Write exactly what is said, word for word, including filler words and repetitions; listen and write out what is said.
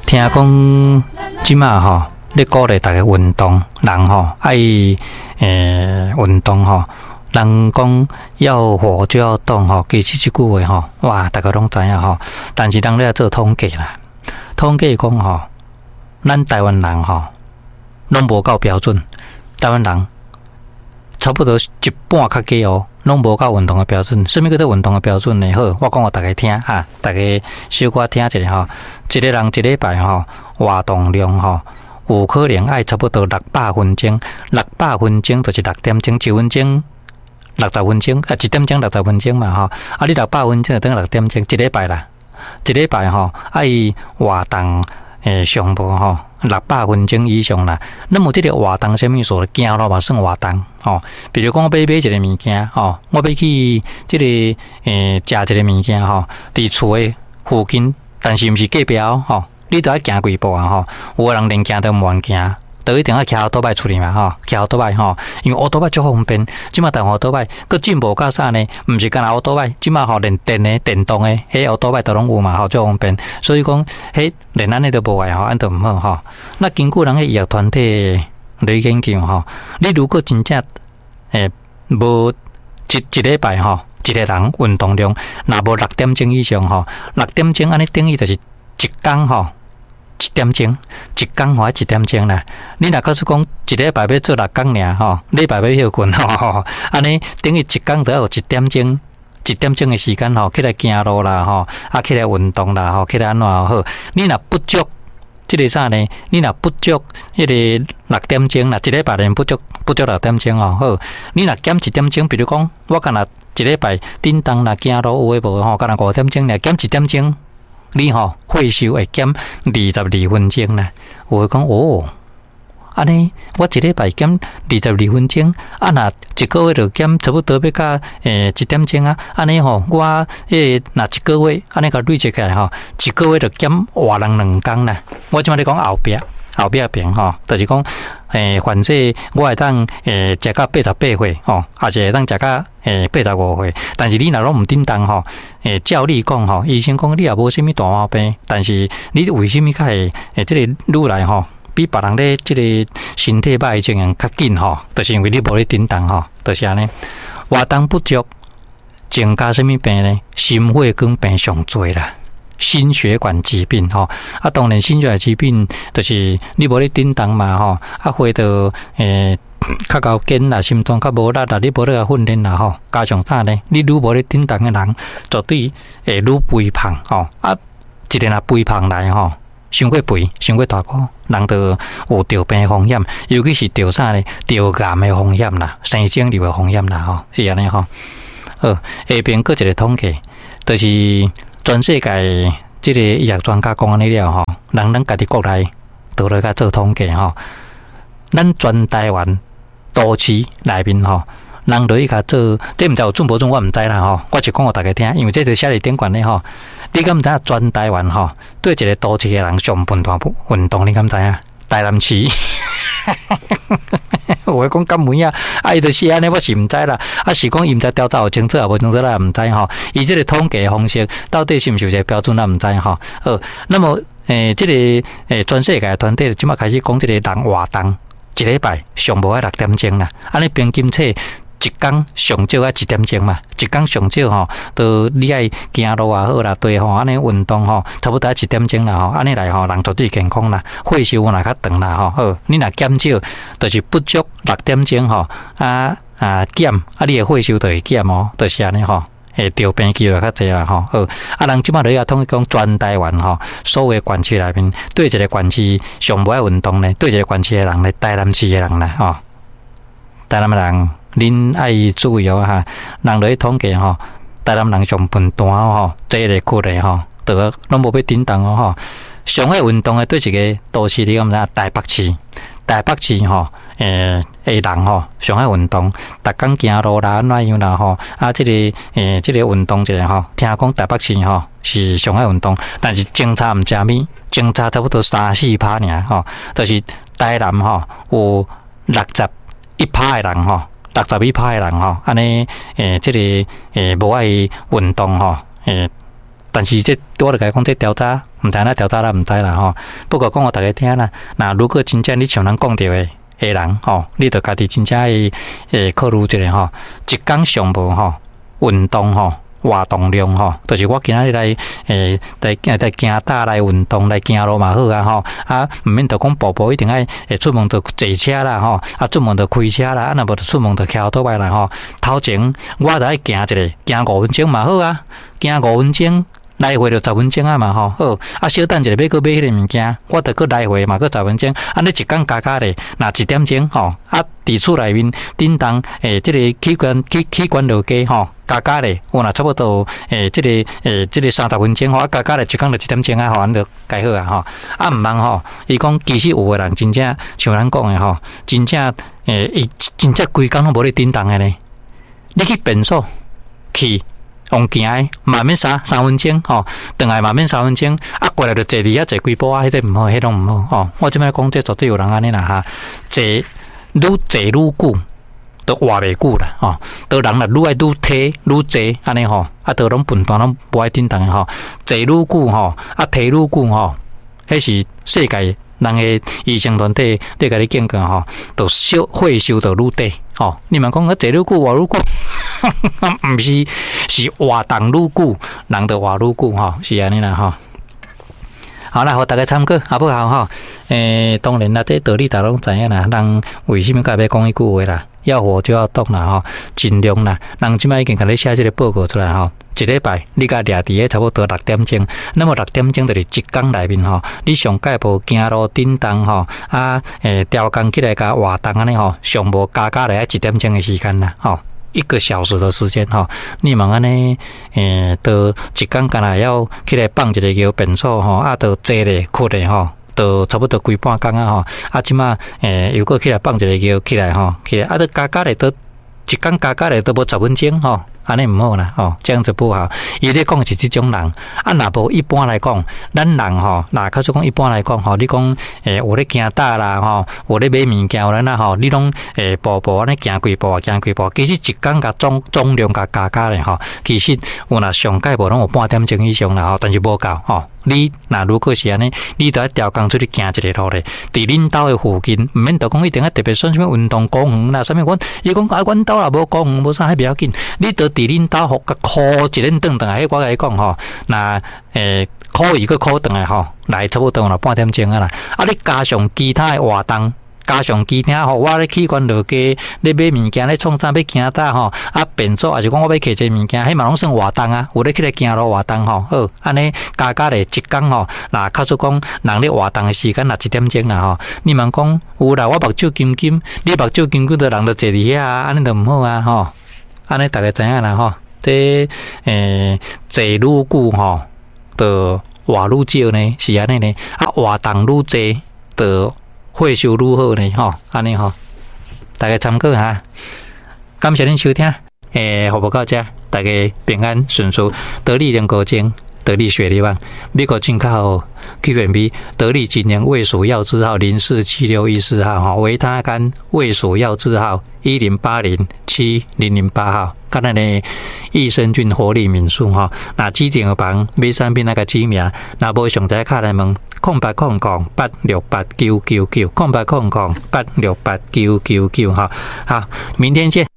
听讲即马吼，咧鼓励大家运动，人吼爱诶运动吼。人讲要活就要动吼，其实即句话吼，哇，大家拢知影吼。但是人咧做统计啦，统计讲吼，咱台湾人吼，拢无够标准。台湾人差不多一半较低哦，拢无够运动的标准。什么叫做运动的标准呢？好，我讲互大家听哈，大家小可听一下吼。一个人一礼拜吼，活动量吼，有可能爱差不多六百分钟，六百分钟就是六点钟，一分钟六十分钟，啊，一点钟六十分钟嘛吼。啊，你六百分钟就等于六点钟，一礼拜啦，一礼拜吼爱活动诶项目吼。六百分钟以上啦，那么这个活动什么所行路嘛算活动哦。比如讲我买买一个物件哦，我要去这个诶食一个物件吼，伫厝诶附近，但是毋是隔壁哦，你都要行几步啊吼。有个人连行都毋愿行，都一定要骑奥多摆出去嘛吼，骑奥多摆吼，因为奥多摆足方便。即马台湾奥多摆佮进步到啥呢？毋是干那奥多摆，即马吼连电诶、电动诶，迄奥多摆都拢有嘛吼，足方便。所以讲，迄连安尼都无爱吼，安都毋好吼。那根据人诶医学团体来研究吼，你如果真正诶无一一礼拜吼，一个人运动量若无六点钟以上吼，六点钟安尼等于就是一工吼。一点钟，一工或一点钟啦。你若告诉讲一礼拜要做六工尔吼，礼拜要休困吼，安尼等于一工都要有一点钟，一点钟的时间吼，起来行路啦吼，啊起来运动啦吼，起来安怎好？你若不足，即个啥呢？你若不足迄个六点钟啦，一礼拜连不足不足六点钟哦好。你若减一点钟，比如讲我干若一礼拜叮当啦行路有诶无吼，干若五点钟啦，减一点钟。你吼会收会减二十二分钟啦，我会讲哦，安尼我一礼拜减二十二分钟，啊那一个月就减差不多要到诶一点钟啊，安尼吼我诶那一个月安尼个累积起来吼，一个月就减活人两工啦。我即摆咧讲后壁后壁边吼，就是讲诶，反正我会当诶食到八十八岁吼，也是会当食到诶八十五岁。但是你若拢毋叮当吼，诶照你讲吼，医生讲你也无啥物大毛病，但是你为什么较会诶即个愈来吼，比别人咧即个身体歹情形较紧吼，就是因为你无咧叮当吼，就是安尼。活动不足，增加啥物病呢？心血管病上多啦。心血管疾病吼，啊，当然心血管疾病就是你无咧叮当嘛吼，啊，会到诶较高筋啦，心脏较无力啦，你无咧训练啦吼，加上啥呢？你愈无咧叮当诶人，绝对会愈肥胖吼，啊，一个若肥胖来吼，伤过肥，伤过大个，人就有得病风险，尤其是得啥呢？得癌诶风险啦，生肿瘤诶风险啦吼，是安尼吼。好，下边搁一个统计，就是。全世界这个医学专家讲安尼了吼，人咱家己国内倒来甲做统计吼，咱全台湾都市内面吼，人落去甲做，这毋知有准无准我毋知啦吼，我就讲互大家听，因为这是写伫顶悬咧吼，你敢毋知影全台湾吼，对一个都市诶人上分大运动，你敢知影？台南市。我讲敢有影，啊，伊就是安尼，我是毋知啦。啊，是讲伊毋知调查有清楚啊，无清楚啦，毋知吼。伊这个统计方式到底是毋是有一个标准，咱毋知吼。好，那么诶，这个诶，全世界团体即马开始讲这个人活动，一礼拜上无爱六点钟啦。安尼平均测一工上少爱一点钟嘛，一工上少吼，都你爱行路也好啦，对吼，安尼运动吼，差不多一点钟啦吼，安尼来吼，人绝对健康啦，血收若较长啦吼，好，你若减少，就是不足六点钟吼，啊啊减，啊你诶血收就会减哦，就是安尼吼，会得病机会较济啦吼，好，啊人即马咧也统计讲全台湾吼，所有县市内面，对一个县市上无爱运动咧，对一个县市诶人咧，台南市诶人啦吼，台南诶人。恁爱注意哦哈，人落去统计吼，台南人上分段吼，这个区咧吼，都拢无要叮当哦吼。上爱运动诶，对一个都市你敢知？台北市，台北市吼，诶，诶人吼，上爱运动，逐工行路啦，安怎样啦吼，啊，这个诶，这个运动一个吼，听讲台北市吼是上爱运动，但是警察毋知咪，警察差不多三四趴尔吼，就是台南吼有六十一趴诶人吼。六十一趴诶人吼，安尼诶，即、这个诶无爱运动吼，诶， 但是这我就甲讲，这调查毋知影调查啦，毋知啦吼。不过讲互大家听啦，那如果真正你像咱讲着诶诶人吼，你着家己真正会诶考虑一下吼，一工上无吼运动吼。活动量吼，就是我今仔日来诶，来来行搭来运动来行路嘛好啊吼，啊毋免着讲步步一定爱诶出门着坐车啦吼，啊出门着开车啦，啊若无着出门着骑拖摆啦吼。头前我着爱行一个，行五分钟嘛好啊，行五分钟。来回就十分钟啊嘛吼，好啊，小等一下要去买迄个物件，我着去来回嘛，去十分钟，安尼一工加加咧，那一点钟吼，啊，伫厝内面叮当诶，即、这个器官器器官落加吼，加加咧，有若差不多诶，即、这个诶，即、这个三十分钟吼，啊，加加咧一工就一點鐘啊，吼，安就介好啊吼，啊毋茫吼，伊講其實有誒人真正像咱講誒吼，真正誒，伊真正規工攏無咧叮當誒咧，你去便所去。用行诶，慢慢三三分鐘吼，轉來慢慢三分鐘，啊過來就坐佇遐坐幾步啊，迄個毋好，迄種毋好吼。我即擺講，這絕對有人安尼啦哈，坐愈坐愈久，都活袂久啦吼。都人啦，愈愛愈體愈坐安尼吼，啊都攏笨蛋攏無愛叮當誒吼，坐愈久吼，啊體愈久吼，迄是世界人誒醫生團體咧甲你建議吼，都收會收到愈低吼。你們講個坐愈久活愈久。毋是，是活動愈久，人就活愈久吼，是安尼啦吼。好啦，互大家參考，好不好吼？誒，當然啦，這道理大家攏知影啦。人為什麼甲要講一句話啦？要活就要動啦吼，盡量啦。人即擺已經甲你寫這個報告出來吼，一禮拜你甲掠佇個差不多六點鐘，那麼六點鐘就是一工內面吼，你上屆無行路叮當吼，啊誒調工起來甲活動安尼吼，上無加加來一點鐘的時間啦吼。一個小時的時間吼，你問安尼，誒，都一工干來要起來放一個叫便所吼，啊，都坐咧、困咧吼，都差不多規半工啊吼，啊，即馬誒，又過起來放一個叫起來吼，起來啊，都加加咧都一工加加咧都無十分鐘吼，安尼毋好啦吼，這樣子不好。伊咧講是即種人，啊，若無一般來講，咱人吼，若較說講一般來講吼，你講誒有咧行搭啦吼，有咧買物件有咧啦吼，你攏誒步步安尼行幾步行幾步，其實一工甲總總量甲加加咧吼，其實有若上屆無攏有半點鐘以上啦吼，但是無夠吼。你若如果是安尼，你著愛調工出去行一個路咧，佇恁兜誒附近，毋免著講一定愛特別選啥物運動公園啦，啥物阮伊講啊，阮兜啦無公園，無啥，迄袂要緊，你著佇恁兜互甲箍一輪轉轉來，迄我甲你講吼，若誒箍伊個箍轉來吼，來差不多有半點鐘啊啦，啊你加上其他誒活動。加上其他吼，我咧器官落加，咧買物件咧創啥要行搭吼，啊便所也是講我要摕一個物件，迄嘛攏算活動啊，有咧起來行路活動吼，好，安尼加加咧一工吼，嗱，較出講人咧活動嘅時間若一點鐘啦吼，你問講有啦，我目睭金金，你目睭金金的人就坐佇遐啊，安尼就毋好啊吼，安尼大家知影啦吼，這誒坐愈久吼，就活愈少呢，是安尼呢，啊活動愈濟就。會收愈好呢吼，安尼吼，大家參考下。感謝恁收聽，誒，服務到這，大家平安順遂，得力能夠精，得力血力旺。美國進口 Q M B 得力今年胃屬藥字號零四七六一四號哈，維他肝胃屬藥字號一零八零七零零八號。今日呢，益生菌活力敏素哈，那指定房買產品那個指名，那無詳細卡來問，空八空空八六八九九九，空八空空八六八九九九哈，好，明天見。